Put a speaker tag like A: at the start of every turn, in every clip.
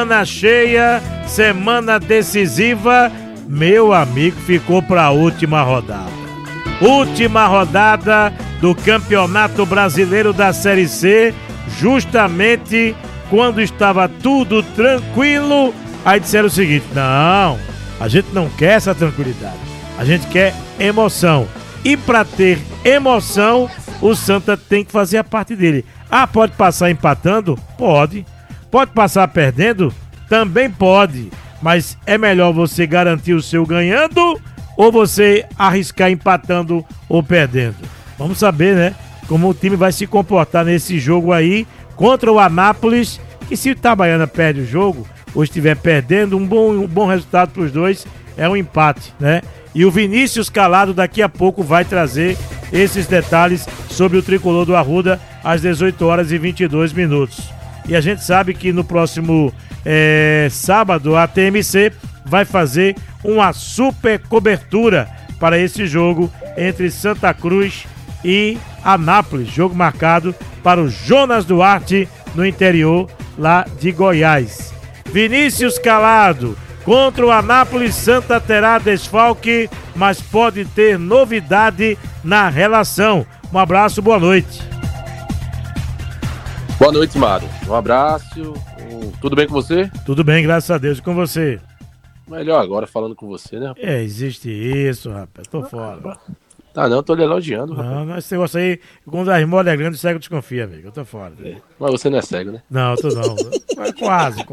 A: Semana cheia, semana decisiva, meu amigo, ficou para a última rodada. Última rodada do Campeonato Brasileiro da Série C, justamente quando estava tudo tranquilo, aí disseram o seguinte: não, a gente não quer essa tranquilidade, a gente quer emoção. E para ter emoção, o Santa tem que fazer a parte dele. Ah, pode passar empatando? Pode. Pode passar perdendo? Também pode. Mas é melhor você garantir o seu ganhando ou você arriscar empatando ou perdendo? Vamos saber, né? Como o time vai se comportar nesse jogo aí contra o Anápolis, que se o Itabaiana perde o jogo ou estiver perdendo, um bom resultado para os dois é um empate, né? E o Vinícius Calado daqui a pouco vai trazer esses detalhes sobre o Tricolor do Arruda às 18h22. E a gente sabe que no próximo sábado a TMC vai fazer uma super cobertura para esse jogo entre Santa Cruz e Anápolis, jogo marcado para o Jonas Duarte no interior lá de Goiás. Vinícius Calado, contra o Anápolis, Santa terá desfalque, mas pode ter novidade na relação. Um abraço, boa noite.
B: Boa noite, Mário. Um abraço. Tudo bem com você?
A: Tudo bem, graças a Deus. E com você?
B: Melhor agora falando com você, né?
A: Existe isso, rapaz. Tô fora.
B: Tá, não, tô lhe elogiando, rapaz.
A: Não, esse negócio aí, quando a irmã é grande, o cego desconfia, amigo. Eu tô fora.
B: Mas você não é cego, né?
A: Não, tô não. Quase.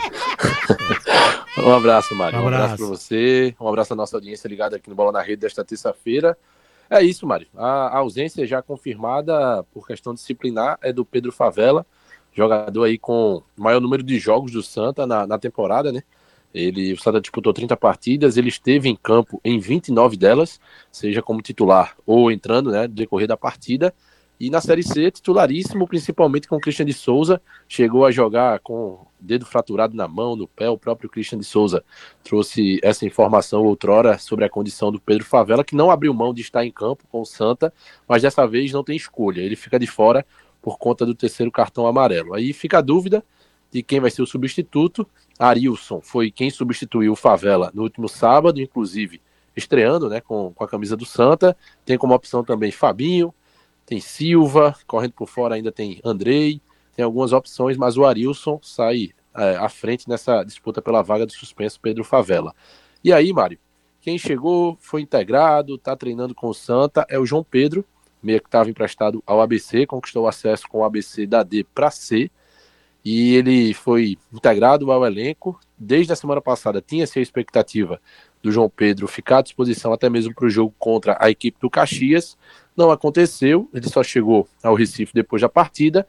B: Um abraço, Mário.
A: Um abraço
B: pra você. Um abraço à nossa audiência ligada aqui no Bola na Rede desta terça-feira. É isso, Mário. A ausência já confirmada por questão disciplinar é do Pedro Favela, jogador aí com o maior número de jogos do Santa na temporada, né? O Santa disputou 30 partidas, ele esteve em campo em 29 delas, seja como titular ou entrando, né, no decorrer da partida. E na Série C, titularíssimo, principalmente com o Christian de Souza, chegou a jogar com o dedo fraturado na mão, no pé. O próprio Christian de Souza trouxe essa informação outrora sobre a condição do Pedro Favela, que não abriu mão de estar em campo com o Santa, mas dessa vez não tem escolha, ele fica de fora por conta do terceiro cartão amarelo. Aí fica a dúvida de quem vai ser o substituto. Arilson foi quem substituiu o Favela no último sábado, inclusive estreando, né, com a camisa do Santa. Tem como opção também Fabinho, tem Silva, correndo por fora ainda tem Andrei, tem algumas opções, mas o Arilson sai à frente nessa disputa pela vaga do suspenso Pedro Favela. E aí, Mário, quem chegou, foi integrado, está treinando com o Santa, é o João Pedro, meia que estava emprestado ao ABC, conquistou acesso com o ABC da D para C, e ele foi integrado ao elenco. Desde a semana passada tinha-se a expectativa do João Pedro ficar à disposição até mesmo para o jogo contra a equipe do Caxias. Não aconteceu, ele só chegou ao Recife depois da partida,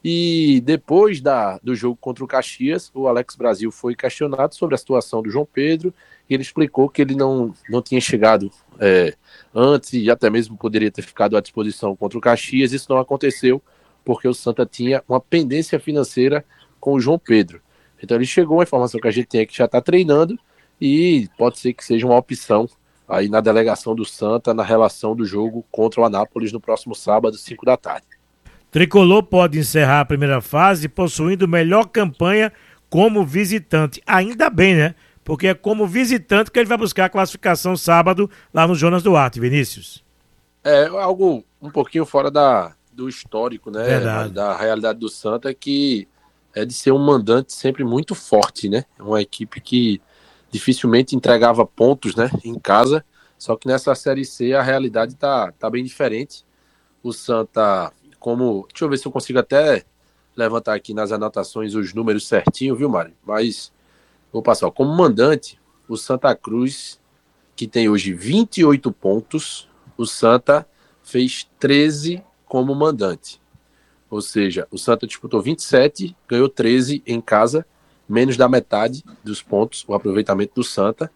B: e depois do jogo contra o Caxias, o Alex Brasil foi questionado sobre a situação do João Pedro, e ele explicou que ele não tinha chegado antes, e até mesmo poderia ter ficado à disposição contra o Caxias. Isso não aconteceu, porque o Santa tinha uma pendência financeira com o João Pedro. Então ele chegou, a informação que a gente tem é que já está treinando, e pode ser que seja uma opção aí na delegação do Santa, na relação do jogo contra o Anápolis no próximo sábado, 5 da tarde.
A: Tricolor pode encerrar a primeira fase possuindo melhor campanha como visitante. Ainda bem, né? Porque é como visitante que ele vai buscar a classificação sábado lá no Jonas Duarte, Vinícius.
B: É algo um pouquinho fora do histórico, né?
A: Verdade.
B: Da realidade do Santa, que é de ser um mandante sempre muito forte, né? Uma equipe que dificilmente entregava pontos, né, em casa, só que nessa Série C a realidade tá bem diferente. O Santa, deixa eu ver se eu consigo até levantar aqui nas anotações os números certinho, viu, Mário? Mas vou passar. Como mandante, o Santa Cruz, que tem hoje 28 pontos, o Santa fez 13 como mandante. Ou seja, o Santa disputou 27, ganhou 13 em casa, menos da metade dos pontos, o aproveitamento do Santa.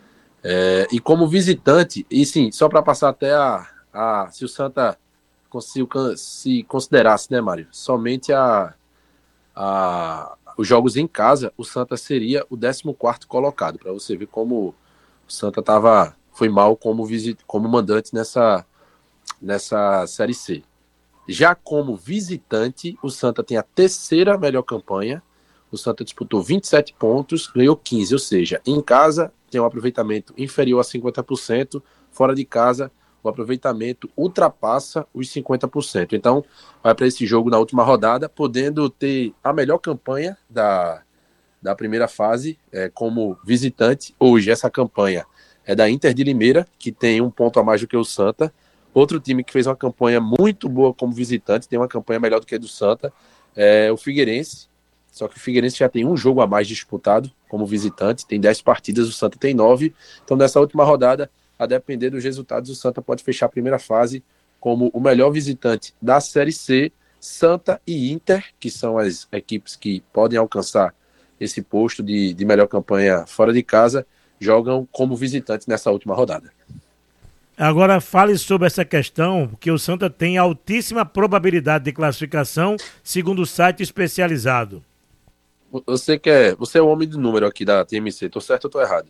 B: E como visitante, e sim, só para passar até se o Santa se considerasse, né, Mário, somente os jogos em casa, o Santa seria o 14º colocado, para você ver como o Santa foi mal como mandante nessa Série C. Já como visitante, o Santa tem a terceira melhor campanha. O o Santa disputou 27 pontos, ganhou 15, ou seja, em casa tem um aproveitamento inferior a 50%, fora de casa o aproveitamento ultrapassa os 50%. Então, vai para esse jogo na última rodada, podendo ter a melhor campanha da primeira fase como visitante. Hoje, essa campanha é da Inter de Limeira, que tem um ponto a mais do que o Santa. Outro time que fez uma campanha muito boa como visitante, tem uma campanha melhor do que a do Santa, é o Figueirense. Só que o Figueirense já tem um jogo a mais disputado como visitante, tem 10 partidas, o Santa tem 9. Então, nessa última rodada, a depender dos resultados, o Santa pode fechar a primeira fase como o melhor visitante da Série C. Santa e Inter, que são as equipes que podem alcançar esse posto de melhor campanha fora de casa, jogam como visitantes nessa última rodada.
A: Agora fale sobre essa questão, porque o Santa tem altíssima probabilidade de classificação, segundo o site especializado.
B: Você é o homem do número aqui da TMC, tô certo ou tô errado?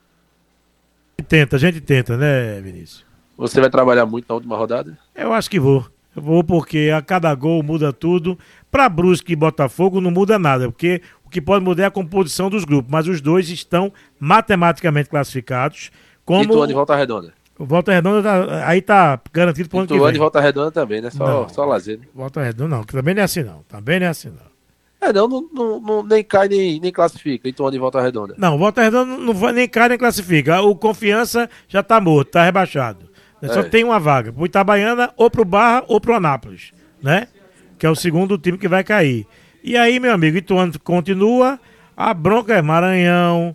A: A gente tenta, né, Vinícius?
B: Você vai trabalhar muito na última rodada?
A: Eu acho que vou. Eu vou porque a cada gol muda tudo. Para Brusque e Botafogo não muda nada, porque o que pode mudar é a composição dos grupos, mas os dois estão matematicamente classificados. Como...
B: Ituano e Volta Redonda.
A: O Volta Redonda aí tá garantido pro ano que vem.
B: Ituano e Volta Redonda também, né? Só lazer. Né?
A: Volta Redonda não, que também não é assim não. Também não é assim não.
B: Não nem cai nem classifica. Ituano e Volta Redonda.
A: Não, Volta Redonda não vai nem cai nem classifica. O Confiança já tá morto, tá rebaixado. Só tem uma vaga, pro Itabaiana, ou pro Barra, ou pro Anápolis, né? Que é o segundo time que vai cair. E aí, meu amigo, Ituano continua, a bronca é Maranhão,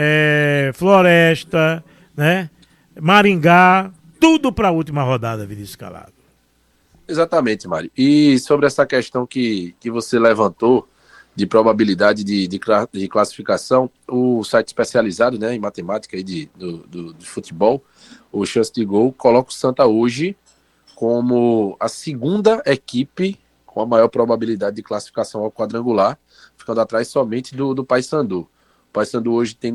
A: Floresta, né? Maringá, tudo pra última rodada, Vinícius Calado.
B: Exatamente, Mário. E sobre essa questão que você levantou, de probabilidade de classificação, o site especializado, né, em matemática aí de futebol, o Chance de Gol, coloca o Santa hoje como a segunda equipe com a maior probabilidade de classificação ao quadrangular, ficando atrás somente do Paysandu. O Paysandu hoje tem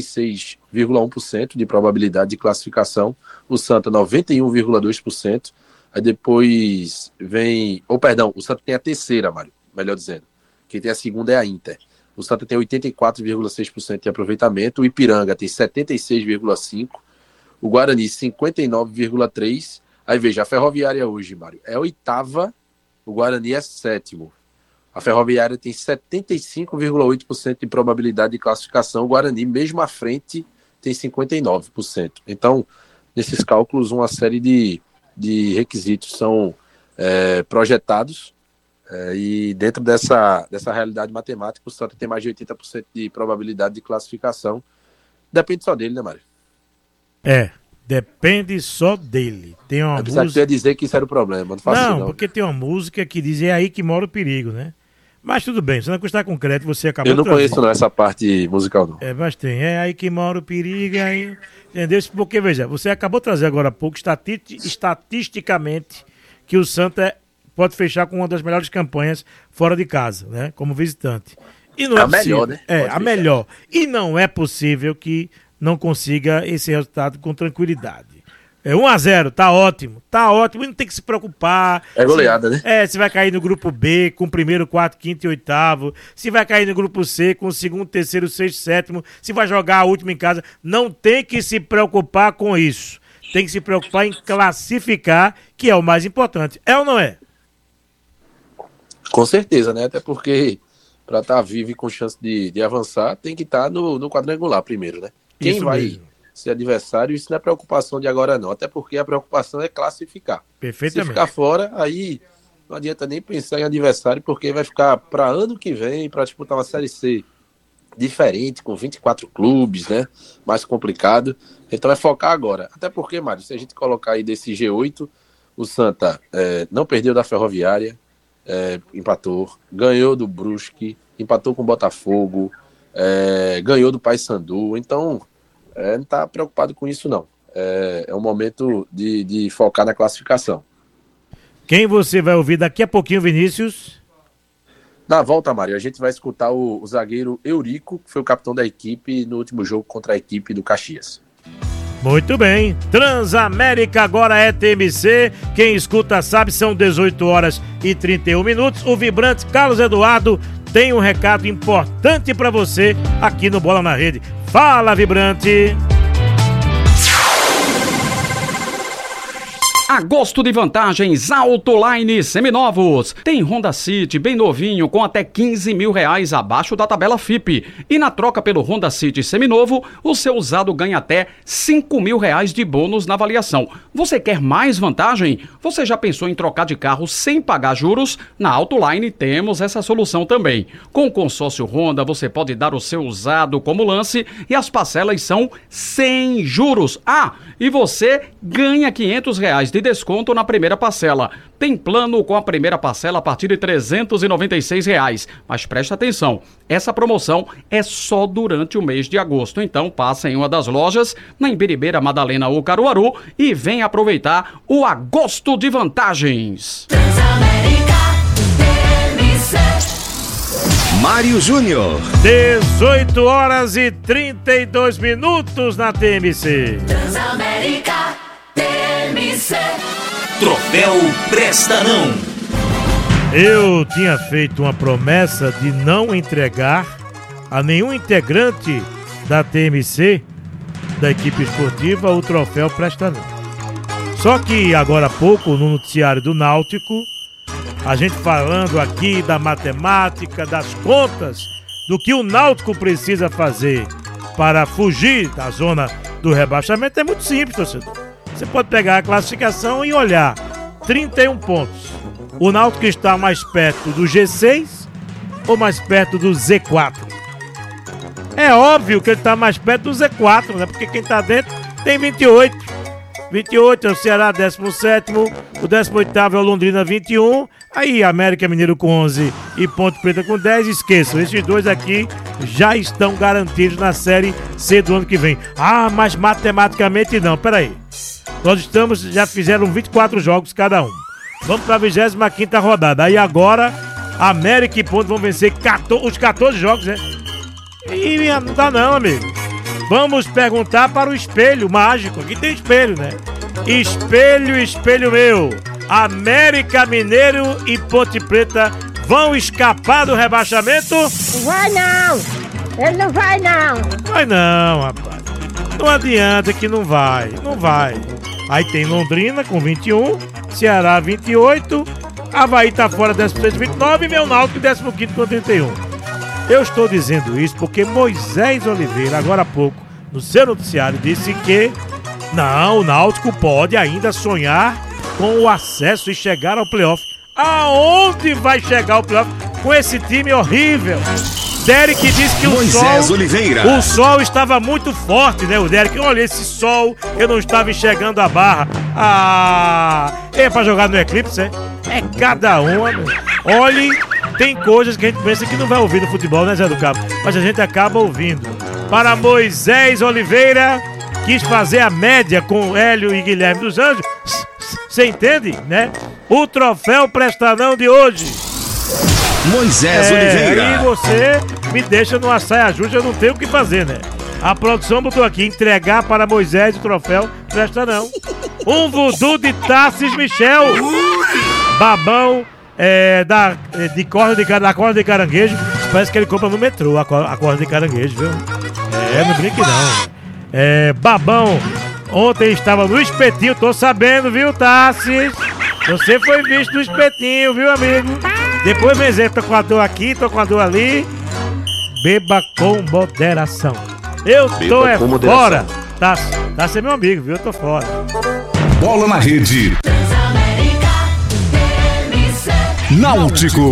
B: 96,1% de probabilidade de classificação, o Santa 91,2%, aí depois vem... o Santa tem a terceira, Mário, melhor dizendo. Quem tem a segunda é a Inter. O Santa tem 84,6% de aproveitamento, o Ipiranga tem 76,5%, o Guarani 59,3%. Aí veja, a Ferroviária hoje, Mário, é a oitava, o Guarani é sétimo. A Ferroviária tem 75,8% de probabilidade de classificação, o Guarani, mesmo à frente, tem 59%. Então, nesses cálculos, uma série de requisitos são projetados, e dentro dessa realidade matemática, o Santa tem mais de 80% de probabilidade de classificação. Depende só dele, né, Mário?
A: Depende só dele. Tem uma música...
B: que tu ia dizer que isso era o problema.
A: Não, porque tem uma música que diz é aí que mora o perigo, né? Mas tudo bem, você não custa concreto, você acabou
B: de trazer. Eu não conheço não, essa parte musical, não.
A: Mas tem, é aí que mora o perigo, aí... Entendeu? Porque, veja, você acabou de trazer agora há pouco, estatisticamente, que o Santa pode fechar com uma das melhores campanhas fora de casa, né? Como visitante. E não é possível,
B: melhor, né?
A: A melhor. E não é possível que não consiga esse resultado com tranquilidade. 1-0, tá ótimo, e não tem que se preocupar.
B: É goleada, né?
A: Se vai cair no grupo B com o primeiro, quarto, quinto e oitavo, se vai cair no grupo C com o segundo, terceiro, sexto, sétimo, se vai jogar a última em casa, não tem que se preocupar com isso. Tem que se preocupar em classificar, que é o mais importante. É ou não é?
B: Com certeza, né? Até porque para estar vivo e com chance de avançar, tem que estar no quadrangular primeiro, né? Quem
A: isso
B: vai
A: mesmo.
B: Ser adversário, isso não é preocupação de agora não, até porque a preocupação é classificar.
A: Perfeitamente.
B: Se ficar fora, aí não adianta nem pensar em adversário, porque vai ficar para ano que vem, para disputar uma Série C diferente, com 24 clubes, né? Mais complicado. Então é focar agora. Até porque, Mário, se a gente colocar aí desse G8, o Santa não perdeu da Ferroviária, empatou, ganhou do Brusque, empatou com o Botafogo, ganhou do Paysandu, então não está preocupado com isso não. É um momento de focar na classificação.
A: Quem você vai ouvir daqui a pouquinho, Vinícius?
B: Na volta, Mário, a gente vai escutar o zagueiro Eurico, que foi o capitão da equipe no último jogo contra a equipe do Caxias.
A: Muito bem, Transamérica agora é TMC, quem escuta sabe, são 18 horas e 31 minutos, o vibrante Carlos Eduardo tem um recado importante para você aqui no Bola na Rede. Fala, Vibrante!
C: Agosto de vantagens Autoline seminovos. Tem Honda City bem novinho com até R$15.000 abaixo da tabela FIPE. E na troca pelo Honda City seminovo, o seu usado ganha até R$5.000 de bônus na avaliação. Você quer mais vantagem? Você já pensou em trocar de carro sem pagar juros? Na Autoline temos essa solução também. Com o consórcio Honda, você pode dar o seu usado como lance e as parcelas são sem juros. E você ganha R$500 de desconto na primeira parcela. Tem plano com a primeira parcela a partir de R$396. Mas presta atenção, essa promoção é só durante o mês de agosto. Então passa em uma das lojas, na Imbiribeira, Madalena ou Caruaru, e vem aproveitar o Agosto de vantagens.
D: Mário Júnior.
A: 18h32 na TMC.
E: Transamérica TMC.
D: Troféu Presta Não.
A: Eu tinha feito uma promessa de não entregar a nenhum integrante da TMC, da equipe esportiva, o troféu Presta Não. Só que agora há pouco, no noticiário do Náutico, a gente falando aqui da matemática, das contas, do que o Náutico precisa fazer para fugir da zona do rebaixamento, é muito simples, torcedor. Você pode pegar a classificação e olhar 31 pontos. O Náutico está mais perto do G6 ou mais perto do Z4? É óbvio que ele está mais perto do Z4, né? Porque quem está dentro tem 28. 28 é o Ceará, 17º, o 18º é o Londrina, 21. Aí América Mineiro com 11 e Ponte Preta com 10. Esqueçam, esses dois aqui já estão garantidos na Série C do ano que vem. Mas matematicamente não, peraí. Nós já fizeram 24 jogos cada um. Vamos para a 25ª rodada. Aí agora, América e Ponte vão vencer os 14 jogos, né? E não dá não, amigo. Vamos perguntar para o espelho mágico. Aqui tem espelho, né? Espelho, espelho meu. América Mineiro e Ponte Preta vão escapar do rebaixamento?
F: Vai não! Ele não vai não!
A: Vai não, rapaz. Não adianta que não vai. Não vai. Aí tem Londrina com 21, Ceará 28, Avaí tá fora 16, 29 e meu Náutico 15º com 31. Eu estou dizendo isso porque Moisés Oliveira, agora há pouco, no seu noticiário, disse que o Náutico pode ainda sonhar com o acesso e chegar ao playoff. Aonde vai chegar o playoff com esse time horrível? Derek disse que o sol estava muito forte, né? O Derek, olha esse sol, eu não estava enxergando a barra. É pra jogar no eclipse, é? É cada uma, meu. Olhe, tem coisas que a gente pensa que não vai ouvir no futebol, né, Zé do Cabo? Mas a gente acaba ouvindo. Para Moisés Oliveira, quis fazer a média com Hélio e Guilherme dos Anjos. Você entende, né? O troféu Presta Não de hoje.
D: Moisés Oliveira.
A: E você me deixa numa saia justa, eu não tenho o que fazer, né? A produção botou aqui, entregar para Moisés o troféu Presta Não. Um voodoo de Tassis Michel. Babão da corda de caranguejo. Parece que ele compra no metrô a corda de caranguejo, viu? Não brinque não. Babão, ontem estava no espetinho, tô sabendo, viu, Tassis? Você foi visto no espetinho, viu, amigo? Depois vem dizer, tô com a dor aqui, tô com a dor ali. Beba com moderação. Eu tô fora. Tá sendo meu amigo, viu? Eu tô fora.
D: Bola na Rede. Náutico.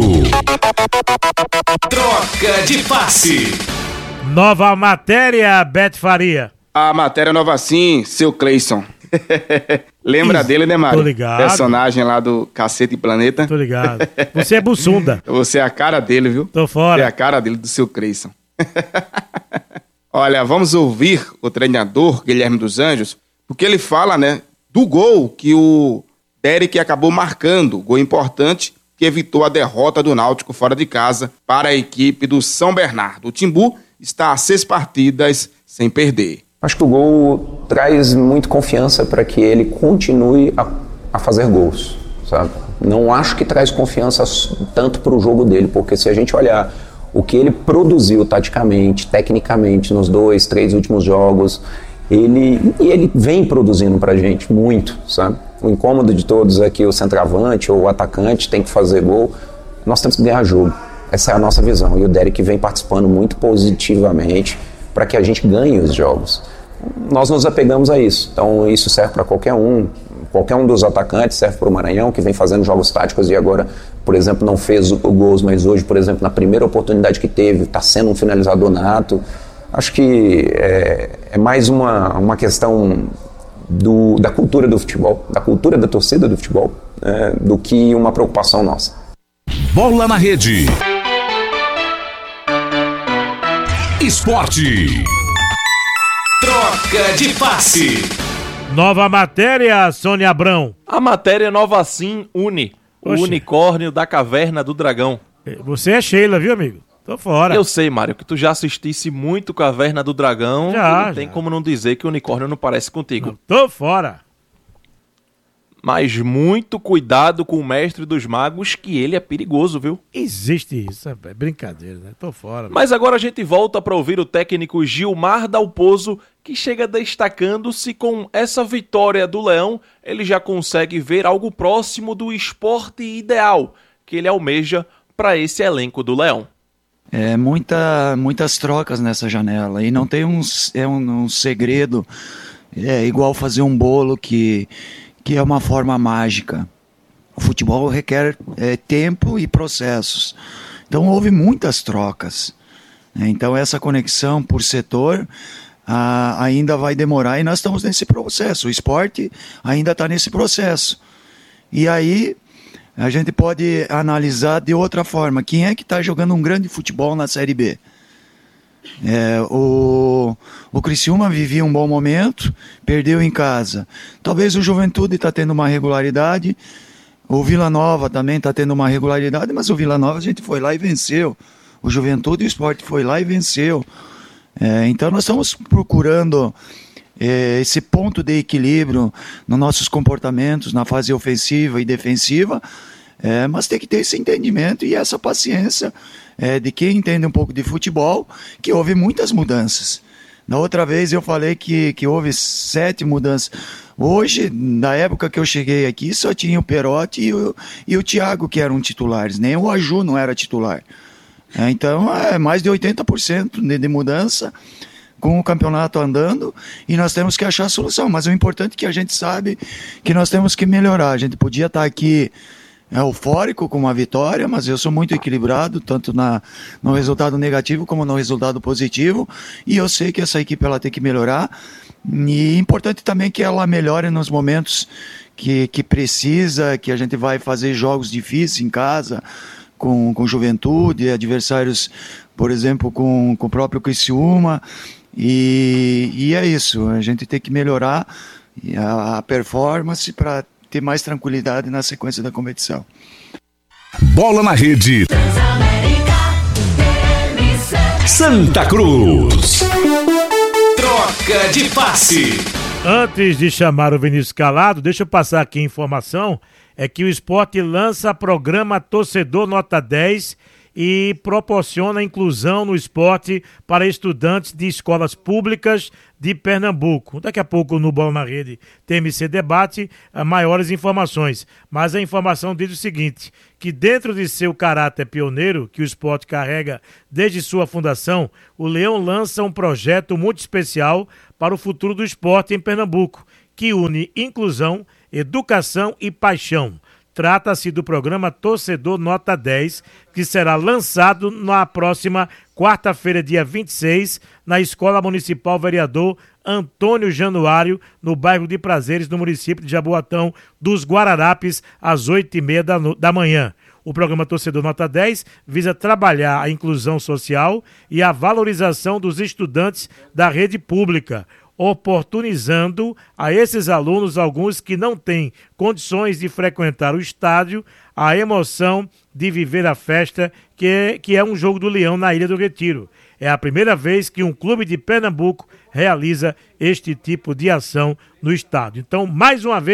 D: Troca de passe.
A: Nova matéria, Beto Faria.
G: A matéria nova sim, seu Cleison. Lembra dele, né, Mário?
A: Tô ligado.
G: Personagem lá do Cacete e Planeta.
A: Tô ligado. Você é Bussunda.
G: Você é a cara dele, viu?
A: Tô fora.
G: Você é a cara dele, do seu Cleison. Olha, vamos ouvir o treinador Guilherme dos Anjos, porque ele fala, né, do gol que o Derek acabou marcando, gol importante que evitou a derrota do Náutico fora de casa para a equipe do São Bernardo. O Timbu está a 6 partidas sem perder.
H: Acho que o gol traz muito confiança para que ele continue a fazer gols, sabe? Não acho que traz confiança tanto para o jogo dele, porque se a gente olhar O que ele produziu taticamente, tecnicamente, nos 2, 3 últimos jogos, ele vem produzindo pra gente muito, sabe? O incômodo de todos é que o centroavante ou o atacante tem que fazer gol. Nós temos que ganhar jogo. Essa é a nossa visão. E o Derek vem participando muito positivamente para que a gente ganhe os jogos. Nós nos apegamos a isso. Então isso serve para qualquer um dos atacantes, serve para o Maranhão, que vem fazendo jogos táticos e agora, por exemplo, não fez o gols, mas hoje, por exemplo, na primeira oportunidade que teve, está sendo um finalizador nato. Acho que é mais uma questão da cultura do futebol, da cultura da torcida do futebol, do que uma preocupação nossa.
D: Bola na Rede. Esporte. Troca de passe.
A: Nova matéria, Sônia Abrão.
I: A matéria nova assim une o unicórnio da Caverna do Dragão.
A: Você é Sheila, viu, amigo? Tô fora.
I: Eu sei, Mário, que tu já assistisse muito Caverna do Dragão. Não tem como não dizer que o unicórnio não parece contigo.
A: Não, tô fora.
I: Mas muito cuidado com o mestre dos magos, que ele é perigoso, viu?
A: Existe isso, é brincadeira, né? Tô fora.
I: Mas agora a gente volta para ouvir o técnico Gilmar Dalpozo, que chega destacando-se com essa vitória do Leão. Ele já consegue ver algo próximo do esporte ideal que ele almeja para esse elenco do Leão.
J: Muitas trocas nessa janela e não tem um segredo, igual fazer um bolo que é uma forma mágica. O futebol requer tempo e processos. Então houve muitas trocas. Então essa conexão por setor ainda vai demorar e nós estamos nesse processo. O esporte ainda está nesse processo. E aí a gente pode analisar de outra forma. Quem é que está jogando um grande futebol na Série B? O Criciúma vivia um bom momento, perdeu em casa. Talvez o Juventude está tendo uma regularidade, o Vila Nova também está tendo uma regularidade, mas o Vila Nova a gente foi lá e venceu. O Juventude e o Sport foi lá e venceu. Então nós estamos procurando esse ponto de equilíbrio nos nossos comportamentos, na fase ofensiva e defensiva, mas tem que ter esse entendimento e essa paciência de quem entende um pouco de futebol, que houve muitas mudanças. Na outra vez eu falei que houve 7 mudanças. Hoje, na época que eu cheguei aqui, só tinha o Perotti e o Thiago que eram titulares, nem o Aju não era titular. Então é mais de 80% de mudança com o campeonato andando e nós temos que achar a solução. Mas o importante é que a gente sabe que nós temos que melhorar. A gente podia estar aqui eufórico com uma vitória, mas eu sou muito equilibrado, tanto no resultado negativo como no resultado positivo, e eu sei que essa equipe ela tem que melhorar, e é importante também que ela melhore nos momentos que precisa, que a gente vai fazer jogos difíceis em casa, com Juventude, adversários, por exemplo, com o próprio Criciúma, e é isso, a gente tem que melhorar a performance para ter mais tranquilidade na sequência da competição.
D: Bola na Rede. Santa Cruz. Troca de passe.
A: Antes de chamar o Vinícius Calado, deixa eu passar aqui a informação, é que o Sport lança programa Torcedor Nota 10 e proporciona inclusão no esporte para estudantes de escolas públicas de Pernambuco. Daqui a pouco no Bola na Rede TMC Debate maiores informações, mas a informação diz o seguinte, que dentro de seu caráter pioneiro que o esporte carrega desde sua fundação, o Leão lança um projeto muito especial para o futuro do esporte em Pernambuco, que une inclusão, educação e paixão. Trata-se do programa Torcedor Nota 10, que será lançado na próxima quarta-feira, dia 26, na Escola Municipal Vereador Antônio Januário, no bairro de Prazeres, no município de Jaboatão dos Guararapes, às 8h30 da manhã. O programa Torcedor Nota 10 visa trabalhar a inclusão social e a valorização dos estudantes da rede pública, oportunizando a esses alunos, alguns que não têm condições de frequentar o estádio, a emoção de viver a festa que é um jogo do Leão na Ilha do Retiro. É a primeira vez que um clube de Pernambuco realiza este tipo de ação no estádio. Então, mais uma vez,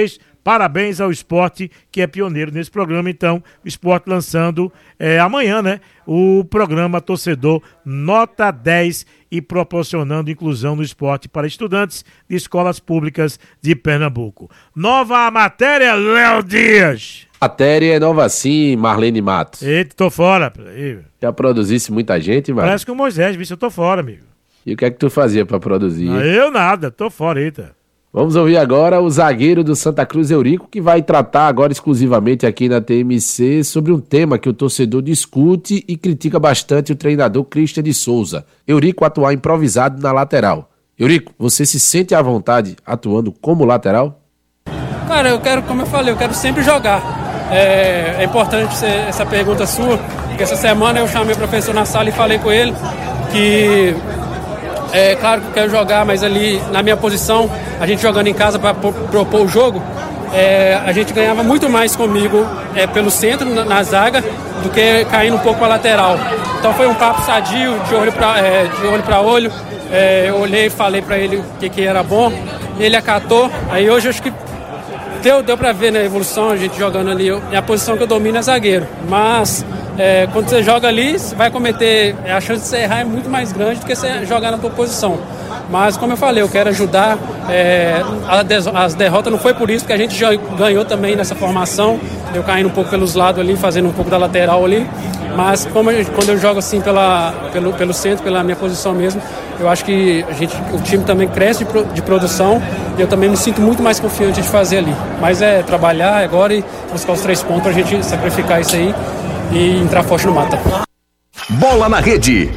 A: Parabéns ao Sport, que é pioneiro nesse programa. Então, o Sport lançando amanhã, né? O programa Torcedor Nota 10 e proporcionando inclusão no esporte para estudantes de escolas públicas de Pernambuco. Nova matéria, Léo Dias.
B: Matéria é nova sim, Marlene Matos.
A: Eita, tô fora. Peraí.
B: Já produzisse muita gente, mano?
A: Parece que o Moisés, viu? Eu tô fora, amigo.
B: E o que é que tu fazia pra produzir?
A: Não, eu nada, tô fora, eita.
B: Vamos ouvir agora o zagueiro do Santa Cruz, Eurico, que vai tratar agora exclusivamente aqui na TMC sobre um tema que o torcedor discute e critica bastante o treinador Christian de Souza. Eurico atuar improvisado na lateral. Eurico, você se sente à vontade atuando como lateral?
K: Cara, eu quero, como eu falei, eu quero sempre jogar. É importante essa pergunta sua, porque essa semana eu chamei o professor na sala e falei com ele que... claro que eu quero jogar, mas ali na minha posição, a gente jogando em casa para propor o jogo, a gente ganhava muito mais comigo pelo centro, na zaga, do que caindo um pouco para a lateral. Então foi um papo sadio, de olho para olho. Eu olhei e falei para ele o que era bom, ele acatou. Aí hoje acho que deu para ver na evolução, a gente jogando ali. A posição que eu domino é zagueiro, mas... quando você joga ali, você vai cometer... A chance de você errar é muito mais grande do que você jogar na tua posição. Mas, como eu falei, eu quero ajudar. As derrotas não foi por isso, porque a gente já ganhou também nessa formação. Eu caindo um pouco pelos lados ali, fazendo um pouco da lateral ali. Mas, quando eu jogo assim pelo centro, pela minha posição mesmo, eu acho que o time também cresce de produção. E eu também me sinto muito mais confiante de fazer ali. Mas é trabalhar agora e buscar os 3 pontos, a gente sacrificar isso aí e entrar forte no mata.
D: Bola na Rede.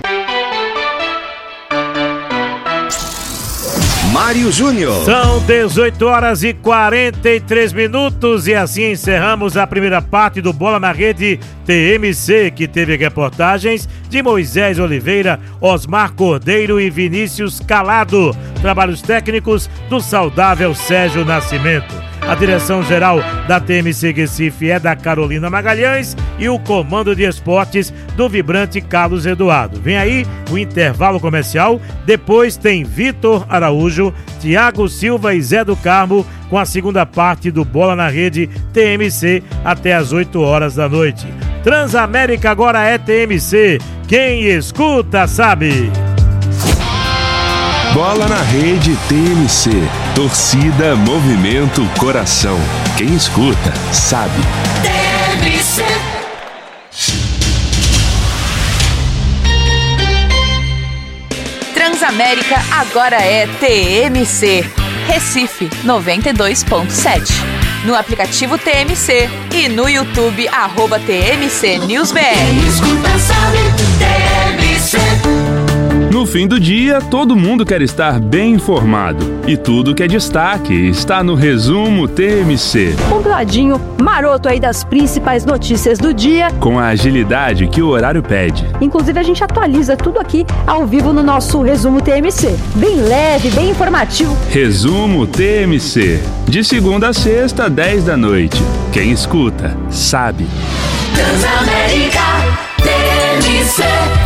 D: Mário Júnior.
A: São 18 horas e 43 minutos e assim encerramos a primeira parte do Bola na Rede TMC, que teve reportagens de Moisés Oliveira, Osmar Cordeiro e Vinícius Calado. Trabalhos técnicos do saudável Sérgio Nascimento. A direção-geral da TMC Recife é da Carolina Magalhães e o comando de esportes do vibrante Carlos Eduardo. Vem aí o intervalo comercial, depois tem Vitor Araújo, Tiago Silva e Zé do Carmo com a segunda parte do Bola na Rede TMC até às 8 horas da noite. Transamérica agora é TMC, quem escuta sabe.
L: Bola na Rede TMC. Torcida, movimento, coração. Quem escuta, sabe. TMC.
M: Transamérica agora é TMC. Recife 92.7. No aplicativo TMC e no YouTube @TMC NewsBR.
E: Quem escuta sabe, TMC.
L: No fim do dia, todo mundo quer estar bem informado. E tudo que é destaque está no Resumo TMC.
N: Compiladinho maroto aí das principais notícias do dia.
L: Com a agilidade que o horário pede.
N: Inclusive a gente atualiza tudo aqui ao vivo no nosso Resumo TMC. Bem leve, bem informativo.
L: Resumo TMC. De segunda a sexta, 10 da noite. Quem escuta, sabe.
E: Transamérica TMC.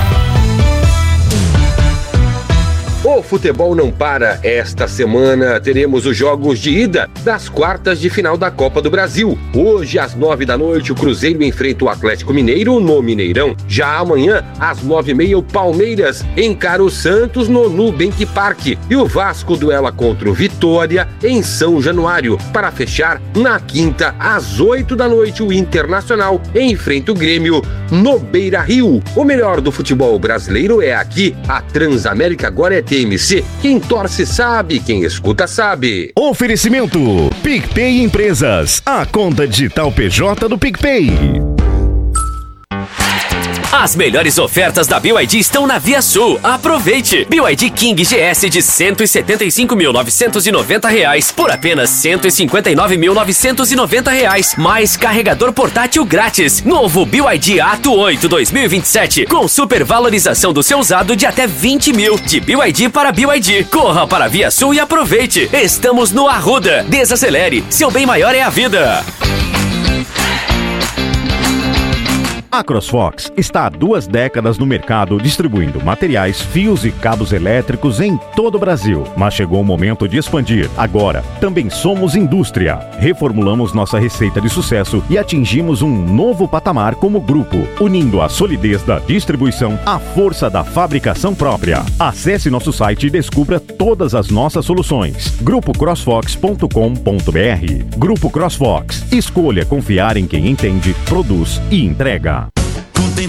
O: O futebol não para. Esta semana teremos os jogos de ida das quartas de final da Copa do Brasil. Hoje, às 9 da noite, o Cruzeiro enfrenta o Atlético Mineiro no Mineirão. Já amanhã, às 9h30, o Palmeiras encara o Santos no Nubank Park. E o Vasco duela contra o Vitória em São Januário. Para fechar, na quinta, às 8 da noite, o Internacional enfrenta o Grêmio no Beira-Rio. O melhor do futebol brasileiro é aqui. A Transamérica agora é TMC. Quem torce sabe, quem escuta sabe.
D: Oferecimento PicPay Empresas, a conta digital PJ do PicPay.
P: As melhores ofertas da BYD estão na Via Sul. Aproveite! BYD King GS de R$ 175.990 por apenas R$ 159.990. Mais carregador portátil grátis. Novo BYD Ato 8 2027 com supervalorização do seu usado de até 20 mil. De BYD para BYD. Corra para a Via Sul e aproveite. Estamos no Arruda. Desacelere. Seu bem maior é a vida.
D: A CrossFox está há 2 décadas no mercado distribuindo materiais, fios e cabos elétricos em todo o Brasil. Mas chegou o momento de expandir. Agora, também somos indústria. Reformulamos nossa receita de sucesso e atingimos um novo patamar como grupo, unindo a solidez da distribuição à força da fabricação própria. Acesse nosso site e descubra todas as nossas soluções. grupocrossfox.com.br. Grupo CrossFox. Escolha confiar em quem entende, produz e entrega.